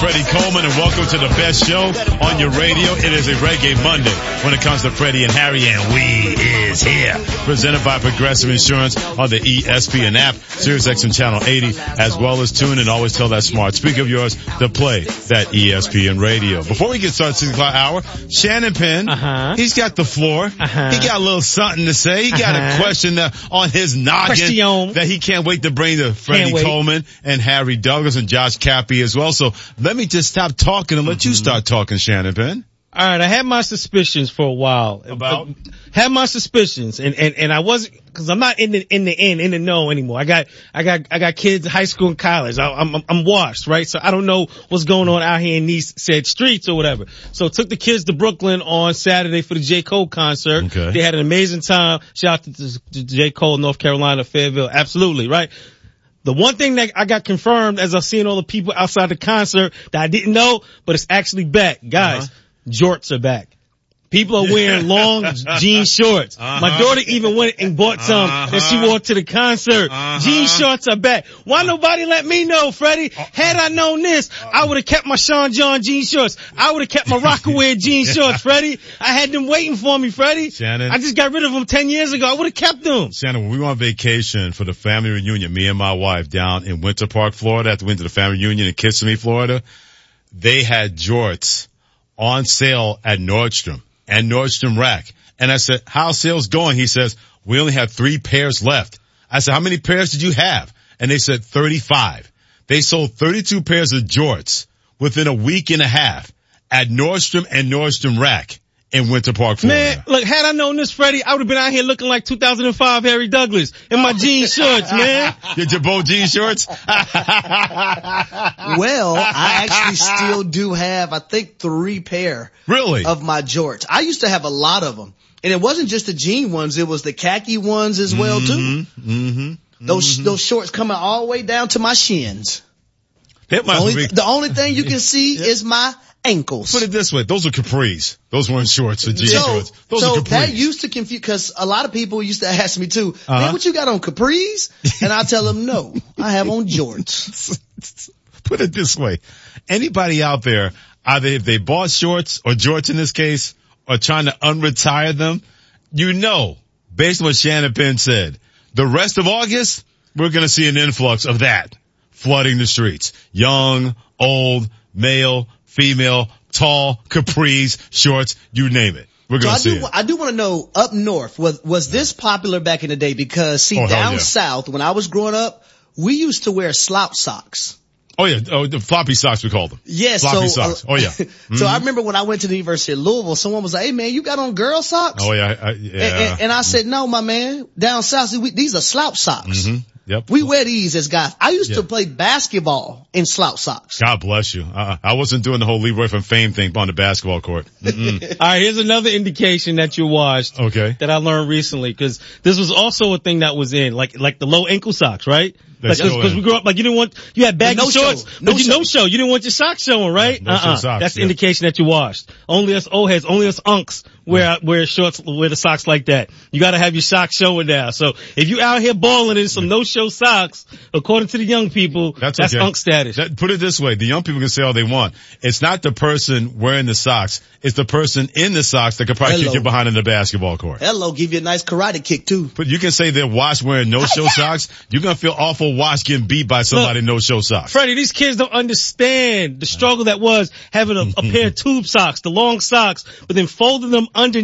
Freddie Coleman, and welcome to the best show on your radio. It is a Reggae Monday when it comes to Freddie and Harry, and we is here. Presented by Progressive Insurance on the ESPN app, SiriusXM Channel 80, as well as tune and always tell that smart speaker of yours to play that ESPN radio. Before we get started, 6 o'clock hour, Shannon Penn, he's got the floor. He got a little something to say. He got a question on his noggin that he can't wait to bring to Freddie Coleman and Harry Douglas and Josh Cappy as well. So let me just stop talking and let you start talking, Shannon Penn. All right, I had my suspicions for a while. Had my suspicions, and I wasn't, cause I'm not in the know anymore. I got kids in high school and college. I'm washed, right? So I don't know what's going on out here in these said streets or whatever. So took the kids to Brooklyn on Saturday for the J. Cole concert. Okay. They had an amazing time. Shout out to J. Cole, North Carolina, Fayetteville. Absolutely, right? The one thing that I got confirmed as I've seen all the people outside the concert that I didn't know, but it's actually back. Guys, jorts are back. People are wearing long jean shorts. My daughter even went and bought some that she wore to the concert. Jean shorts are back. Why nobody let me know, Freddie? Had I known this, I would have kept my Sean John jean shorts. I would have kept my Rockaway jean shorts, Freddie. I had them waiting for me, Freddie. Shannon, I just got rid of them 10 years ago. I would have kept them. Shannon, when we were on vacation for the family reunion, me and my wife down in Winter Park, Florida, after we went to the family reunion in Kissimmee, Florida, they had jorts on sale at Nordstrom and Nordstrom Rack. And I said, how's sales going? He says, we only have 3 pairs left. I said, how many pairs did you have? And they said 35. They sold 32 pairs of jorts within a week and a half at Nordstrom and Nordstrom Rack in Winter Park, Florida. Man, look, had I known this, Freddie, I would have been out here looking like 2005 Harry Douglas in my jean shorts, man. Your Jabot jean shorts? Well, I actually still do have, I think, 3 pair. Really? Of my jorts. I used to have a lot of them. And it wasn't just the jean ones, it was the khaki ones as well, too. Those shorts coming all the way down to my shins. The only thing you can see is my ankles. Put it this way, those are capris. Those weren't shorts or jean shorts. Those are capris. That used to confuse, cause a lot of people used to ask me too, man, what you got on, capris? And I tell them, no, I have on jorts. Put it this way, anybody out there, either if they bought shorts or jorts in this case, or trying to unretire them, you know, based on what Shannon Penn said, the rest of August, we're gonna see an influx of that flooding the streets. Young, old, male, female, tall, capris, shorts, you name it. We're going to see it. I do want to know, up north, was this popular back in the day? Because, down south, when I was growing up, we used to wear slouch socks. Oh, yeah. Oh, the floppy socks, we called them. Yeah, floppy socks. Oh, yeah. So I remember when I went to the University of Louisville, someone was like, hey, man, you got on girl socks? Oh, yeah. And I said, no, my man. Down south, these are slouch socks. Yep. We wear these as guys. I used to play basketball in slouch socks. God bless you. I wasn't doing the whole Leroy from Fame thing on the basketball court. All right, here's another indication that you're washed. Okay. That I learned recently, because this was also a thing that was in, like the low ankle socks, right? Because we grew up, like you had baggy shorts, but you didn't want your socks showing, right? Socks, that's the indication that you washed. Only us old heads, only us unks wear shorts, wear the socks like that. You gotta have your socks showing now. So if you out here balling in some no-show socks, according to the young people, that's okay. Unk status. Put it this way, the young people can say all they want. It's not the person wearing the socks, it's the person in the socks that could probably kick you behind in the basketball court. Give you a nice karate kick too. But you can say they're washed wearing no-show socks. You're gonna feel awful washed getting beat by somebody in no-show socks. Freddie, these kids don't understand the struggle that was having a pair of tube socks, the long socks, but then folding them underneath